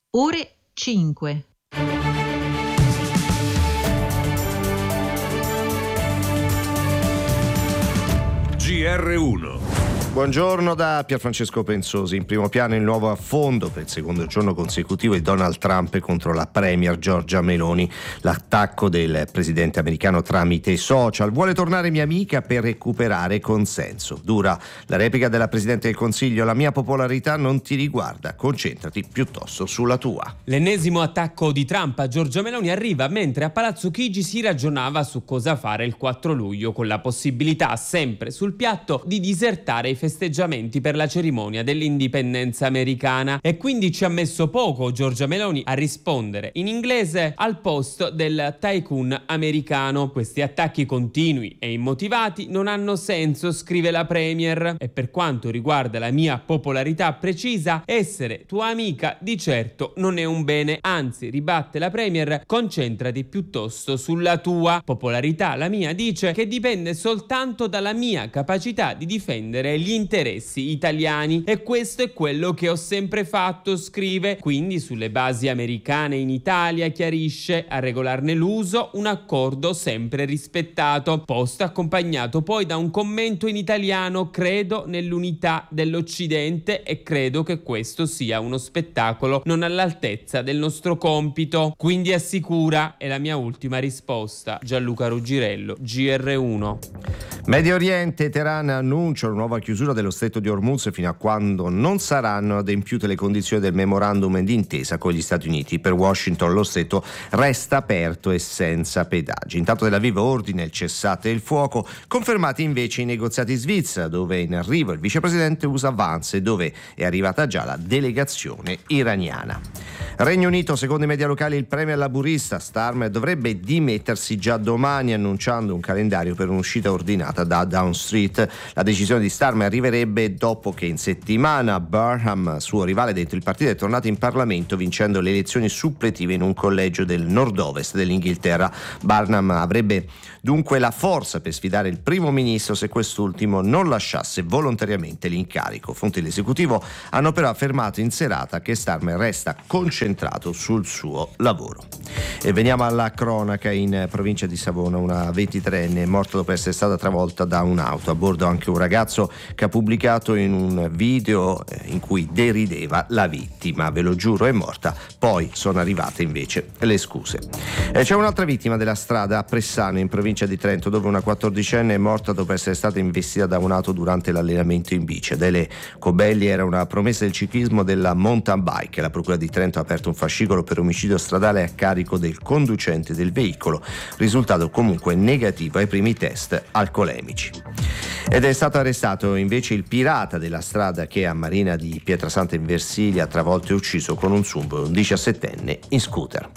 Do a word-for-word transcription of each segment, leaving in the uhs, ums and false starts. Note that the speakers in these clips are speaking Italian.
Ore cinque. G R uno. Buongiorno da Pierfrancesco Pensosi. In primo piano il nuovo affondo per il secondo giorno consecutivo di Donald Trump contro la premier Giorgia Meloni. L'attacco del presidente americano tramite i social. Vuole tornare mia amica per recuperare consenso. Dura la replica della Presidente del Consiglio. La mia popolarità non ti riguarda, concentrati piuttosto sulla tua. L'ennesimo attacco di Trump a Giorgia Meloni arriva mentre a Palazzo Chigi si ragionava su cosa fare il quattro luglio, con la possibilità sempre sul piatto di disertare i festeggiamenti per la cerimonia dell'indipendenza americana, e quindi ci ha messo poco Giorgia Meloni a rispondere in inglese al post del tycoon americano. Questi attacchi continui e immotivati non hanno senso, scrive la premier, e per quanto riguarda la mia popolarità precisa, essere tua amica di certo non è un bene, anzi, ribatte la premier, concentrati piuttosto sulla tua popolarità. La mia, dice, che dipende soltanto dalla mia capacità di difendere gli interessi italiani, e questo è quello che ho sempre fatto, scrive. Quindi sulle basi americane in Italia, chiarisce, a regolarne l'uso un accordo sempre rispettato. Post accompagnato poi da un commento in italiano: credo nell'unità dell'Occidente e credo che questo sia uno spettacolo non all'altezza del nostro compito. Quindi assicura, è la mia ultima risposta. Gianluca Ruggirello, G R uno. Medio Oriente, Teheran annuncia una nuova chiusura dello stretto di Hormuz fino a quando non saranno adempiute le condizioni del memorandum d'intesa con gli Stati Uniti. Per Washington lo stretto resta aperto e senza pedaggi. Intanto Tel Aviv ordina il cessate il fuoco, confermati invece i negoziati in Svizzera, dove è in arrivo il vicepresidente U S A Vance, dove è arrivata già la delegazione iraniana. Regno Unito, secondo i media locali, il premier laburista Starmer dovrebbe dimettersi già domani, annunciando un calendario per un'uscita ordinata da Downing Street. La decisione di Starmer arriverebbe dopo che in settimana Burnham, suo rivale dentro il partito, è tornato in Parlamento vincendo le elezioni suppletive in un collegio del nord-ovest dell'Inghilterra. Burnham avrebbe dunque la forza per sfidare il primo ministro se quest'ultimo non lasciasse volontariamente l'incarico. Fonti dell'esecutivo hanno però affermato in serata che Starmer resta concentrato sul suo lavoro. E veniamo alla cronaca. In provincia di Savona una ventitreenne è morta dopo essere stata travolta da un'auto. A bordo anche un ragazzo che ha pubblicato in un video in cui derideva la vittima. Ve lo giuro, è morta. Poi sono arrivate invece le scuse. E c'è un'altra vittima della strada a Pressano, in provincia di Trento, dove una quattordicenne è morta dopo essere stata investita da un'auto durante l'allenamento in bici. Adele Cobelli era una promessa del ciclismo della mountain bike. La procura di Trento ha aperto un fascicolo per omicidio stradale a carico del conducente del veicolo, risultato comunque negativo ai primi test alcolemici. Ed è stato arrestato invece il pirata della strada che a Marina di Pietrasanta in Versilia ha travolto e ucciso con un S U V un diciassettenne in scooter.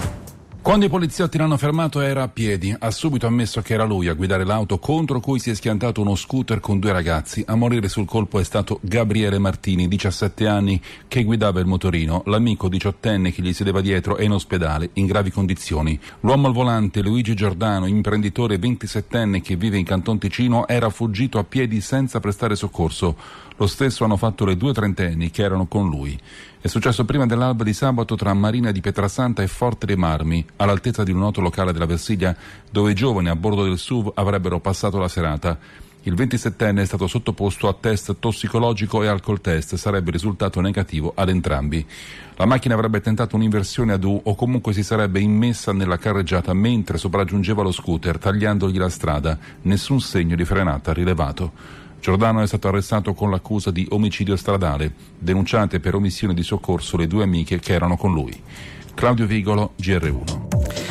Quando i poliziotti l'hanno fermato era a piedi. Ha subito ammesso che era lui a guidare l'auto contro cui si è schiantato uno scooter con due ragazzi. A morire sul colpo è stato Gabriele Martini, diciassette anni, che guidava il motorino. L'amico diciottenne che gli sedeva dietro è in ospedale in gravi condizioni. L'uomo al volante, Luigi Giordano, imprenditore ventisettenne che vive in Canton Ticino, era fuggito a piedi senza prestare soccorso. Lo stesso hanno fatto le due trentenni che erano con lui. È successo prima dell'alba di sabato tra Marina di Pietrasanta e Forte dei Marmi, all'altezza di un noto locale della Versilia, dove i giovani a bordo del S U V avrebbero passato la serata. Il ventisettenne è stato sottoposto a test tossicologico e alcol test, sarebbe risultato negativo ad entrambi. La macchina avrebbe tentato un'inversione ad U o comunque si sarebbe immessa nella carreggiata mentre sopraggiungeva lo scooter, tagliandogli la strada. Nessun segno di frenata rilevato. Giordano è stato arrestato con l'accusa di omicidio stradale, denunciate per omissione di soccorso le due amiche che erano con lui. Claudio Vigolo, G R uno.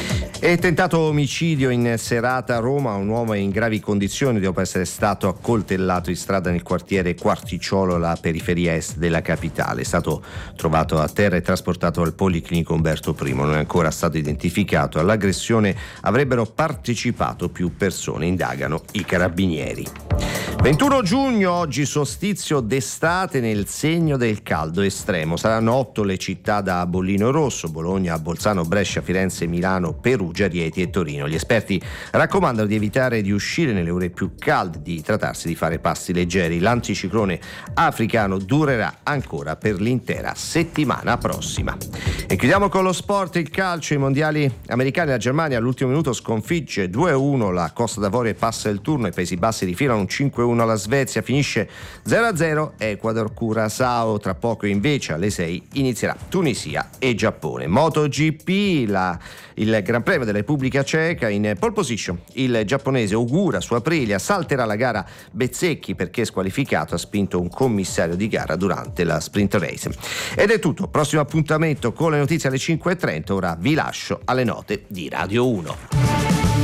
E tentato omicidio in serata a Roma, un uomo è in gravi condizioni dopo essere stato accoltellato in strada nel quartiere Quarticciolo, la periferia est della capitale. È stato trovato a terra e trasportato al Policlinico Umberto primo, non è ancora stato identificato. All'aggressione avrebbero partecipato più persone, indagano i carabinieri. ventuno giugno, oggi solstizio d'estate nel segno del caldo estremo. Saranno otto le città da bollino rosso: Bologna, Bolzano, Brescia, Firenze, Milano, Perugia, Rieti e Torino. Gli esperti raccomandano di evitare di uscire nelle ore più calde, di trattarsi di fare passi leggeri. L'anticiclone africano durerà ancora per l'intera settimana prossima. E chiudiamo con lo sport, il calcio, i mondiali americani. La Germania all'ultimo minuto sconfigge due a uno la Costa d'Avorio e passa il turno. I Paesi Bassi rifilano un cinque a uno alla Svezia, finisce zero a zero Ecuador Curaçao. Tra poco invece alle sei inizierà Tunisia e Giappone. MotoGP, la, il Gran Premio della Repubblica Ceca, in pole position il giapponese Ogura su Aprilia. Salterà la gara Bezzecchi perché squalificato, ha spinto un commissario di gara durante la sprint race. Ed è tutto, prossimo appuntamento con le notizie alle cinque e trenta. Ora vi lascio alle note di Radio uno.